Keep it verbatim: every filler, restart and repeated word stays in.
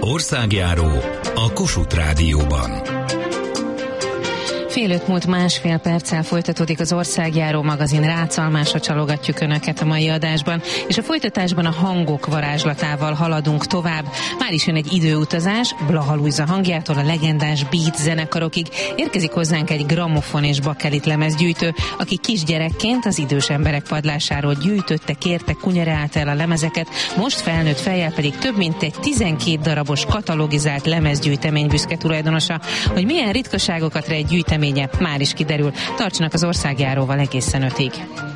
Országjáró a Kossuth Rádióban. Fél öt múlt másfél perccel folytatódik az Országjáró magazin. Rácz Almásra csalogatjuk Önöket a mai adásban, és a folytatásban a hangok varázslatával haladunk tovább. Már is jön egy időutazás, Blaha Lujza hangjától a legendás Beat zenekarokig. Érkezik hozzánk egy grammofon és bakelit lemezgyűjtő, aki kisgyerekként az idős emberek padlásáról gyűjtötte, kérte, kunyarált el a lemezeket, most felnőtt fejjel pedig több mint egy tizenkét darabos katalogizált lemezgyűjtemény büszke tulajdonosa. Hogy milyen ritkaságokat rejt gyűjtemény, már is kiderül. Tartsanak az Országjáróval egészen ötig.